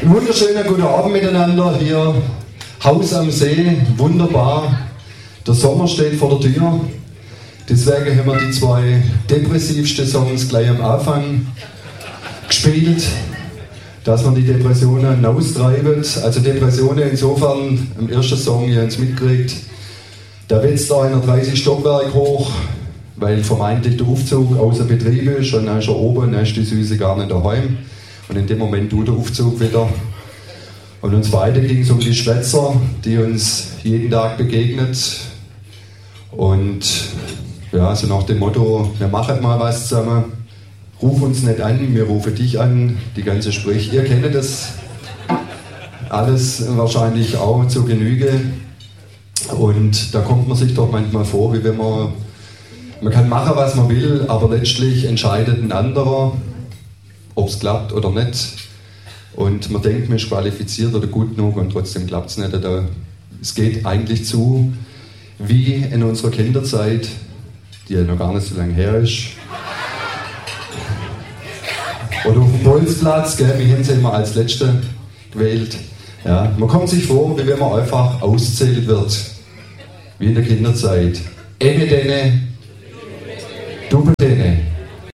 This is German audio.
Einen wunderschönen guten Abend miteinander hier. Haus am See, wunderbar. Der Sommer steht vor der Tür. Deswegen haben wir die zwei depressivsten Songs gleich am Anfang gespielt, dass man die Depressionen austreiben. Also Depressionen insofern, im ersten Song, ihr habt es mitgekriegt, da wetzt da einer 30 Stockwerk hoch, weil vermeintlich der Aufzug außer Betrieb ist und dann ist er oben und dann ist die Süße gar nicht daheim. Und in dem Moment tut der Aufzug wieder. Und uns weiter ging es um die Schwätzer, die uns jeden Tag begegnet. Und ja, so nach dem Motto, wir machen mal was zusammen. Ruf uns nicht an, wir rufen dich an. Die ganze Sprich, ihr kennt das alles wahrscheinlich auch zur Genüge. Und da kommt man sich doch manchmal vor, wie wenn man kann machen, was man will, aber letztlich entscheidet ein anderer, ob es klappt oder nicht. Und man denkt, man ist qualifiziert oder gut genug und trotzdem klappt es nicht. Es geht eigentlich zu, wie in unserer Kinderzeit, die ja noch gar nicht so lange her ist. Oder auf dem Bolzplatz, gell, wir haben sie immer als Letzte gewählt. Ja, man kommt sich vor, wie wenn man einfach auszählt wird. Wie in der Kinderzeit. Ene dene, du dene.